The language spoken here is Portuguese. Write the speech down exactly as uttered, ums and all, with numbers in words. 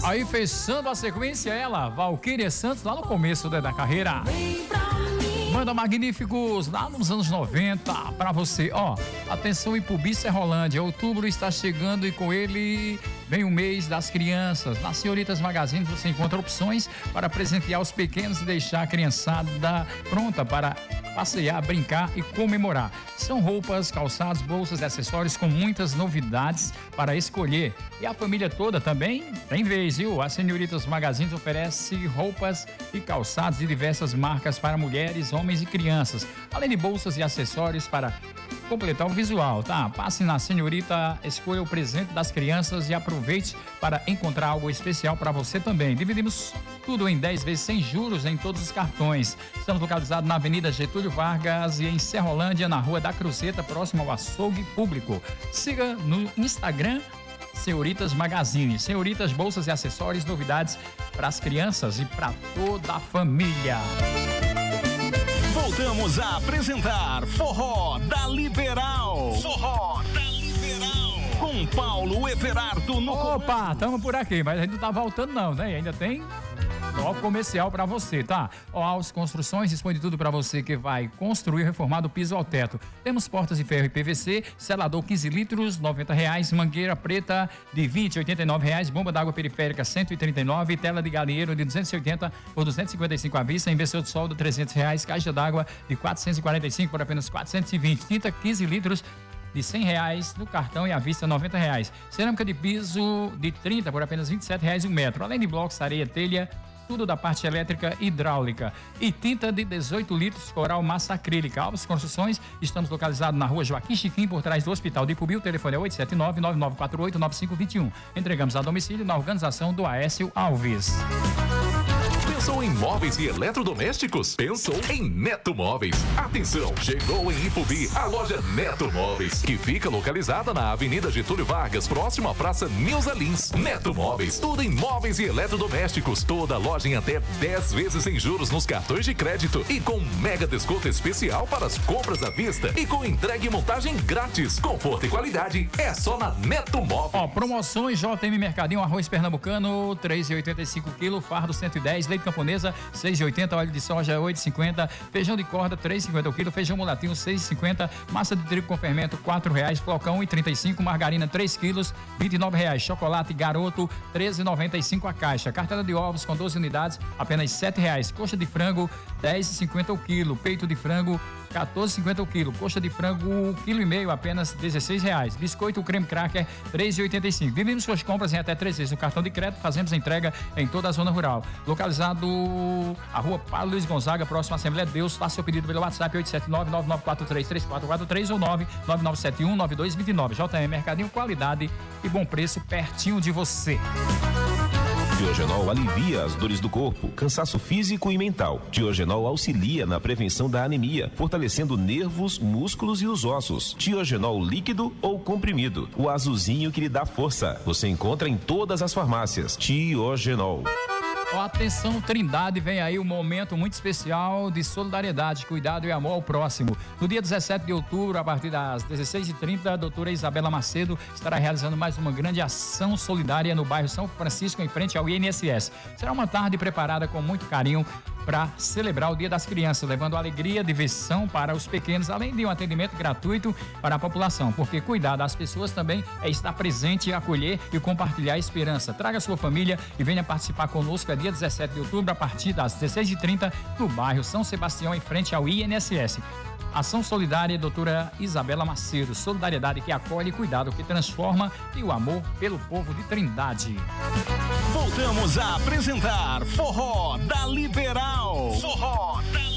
Aí fechando a sequência, ela, Valquíria Santos, lá no começo da, da carreira. Manda Magníficos lá nos anos noventa pra você. Ó, atenção Ipubi, Serrolândia. Outubro está chegando e com ele vem o mês das crianças. Na Senhoritas Magazine você encontra opções para presentear os pequenos e deixar a criançada pronta para passear, brincar e comemorar. São roupas, calçados, bolsas e acessórios com muitas novidades para escolher. E a família toda também tem vez, viu? A Senhoritas Magazine oferece roupas e calçados de diversas marcas para mulheres, homens e crianças, além de bolsas e acessórios para completar o visual, tá? Passe na Senhorita, escolha o presente das crianças e aproveite para encontrar algo especial para você também. Dividimos tudo em dez vezes sem juros em todos os cartões. Estamos localizados na Avenida Getúlio Vargas e em Serrolândia, na Rua da Cruzeta, próximo ao açougue público. Siga no Instagram Senhoritas Magazine. Senhoritas, bolsas e acessórios, novidades para as crianças e para toda a família. Voltamos a apresentar Forró da Liberal. Forró da Liberal. Com Paulo Everardo no Opa, estamos por aqui, mas a gente não tá voltando não, né? E ainda tem bloco comercial pra você, tá? Ó, Alves Construções dispõe de tudo pra você que vai construir, reformar do piso ao teto. Temos portas de ferro e P V C, selador quinze litros, noventa reais, mangueira preta de vinte, oitenta e nove reais, bomba d'água periférica cento e trinta e nove, tela de galinheiro de duzentos e oitenta por duzentos e cinquenta e cinco à vista, inversor de solda trezentos reais, caixa d'água de quatrocentos e quarenta e cinco por apenas quatrocentos e vinte, tinta quinze litros de cem reais no cartão e à vista noventa reais, cerâmica de piso de trinta por apenas vinte e sete reais um metro, além de blocos, areia, telha, tudo da parte elétrica e hidráulica. E tinta de dezoito litros, coral massa acrílica. Alves Construções, estamos localizados na Rua Joaquim Chiquim, por trás do Hospital de Ipubi. O telefone é oito sete nove, nove nove quatro oito, nove cinco dois um. Entregamos a domicílio na organização do Aécio Alves. Pensou em móveis e eletrodomésticos? Pensou em Neto Móveis. Atenção, chegou em Ipubi a loja Neto Móveis, que fica localizada na Avenida Getúlio Vargas, próximo à Praça Nilza Lins. Neto Móveis, tudo em móveis e eletrodomésticos. Toda loja em até dez vezes sem juros nos cartões de crédito e com mega desconto especial para as compras à vista e com entrega e montagem grátis. Conforto e qualidade é só na Neto Móveis. Ó, promoções J M Mercadinho, arroz pernambucano, três reais e oitenta e cinco quilos, fardo cento e dez, leite camponesa, seis reais e oitenta, óleo de soja, oito reais e cinquenta, feijão de corda, três reais e cinquenta o quilo, feijão mulatinho, seis reais e cinquenta, massa de trigo com fermento, quatro reais, flocão, um real e trinta e cinco, margarina, três quilos, vinte e nove reais, chocolate Garoto, treze reais e noventa e cinco a caixa, cartela de ovos com doze unidades, apenas sete reais, coxa de frango, dez reais e cinquenta o quilo, peito de frango, quatorze reais e cinquenta o quilo, coxa de frango, um quilo e meio, apenas dezesseis reais, biscoito creme cracker, três reais e oitenta e cinco. Dividimos suas compras em até três vezes no cartão de crédito, fazemos a entrega em toda a zona rural. Localizado a Rua Paulo Luiz Gonzaga, próximo à Assembleia de Deus. Faça seu pedido pelo WhatsApp oito sete nove, nove nove quatro três, três quatro quatro três ou nove nove nove sete um, nove dois dois nove. J M Mercadinho, qualidade e bom preço pertinho de você. Diogenol alivia as dores do corpo, cansaço físico e mental. Diogenol auxilia na prevenção da anemia, fortalecendo nervos, músculos e os ossos. Diogenol líquido ou comprimido, o azulzinho que lhe dá força. Você encontra em todas as farmácias. Diogenol. Ó, atenção Trindade, vem aí um momento muito especial de solidariedade, cuidado e amor ao próximo. No dia dezessete de outubro, a partir das dezesseis e trinta, a doutora Isabela Macedo estará realizando mais uma grande ação solidária no bairro São Francisco, em frente ao I N S S. Será uma tarde preparada com muito carinho para celebrar o Dia das Crianças, levando alegria, diversão para os pequenos, além de um atendimento gratuito para a população, porque cuidar das pessoas também é estar presente, acolher e compartilhar a esperança. Traga sua família e venha participar conosco, é dia dezessete de outubro, a partir das dezesseis e trinta, no bairro São Sebastião, em frente ao I N S S. Ação solidária, doutora Isabela Macedo, solidariedade que acolhe, cuidado que transforma e o amor pelo povo de Trindade. Voltamos a apresentar Forró da Liberal. Forró da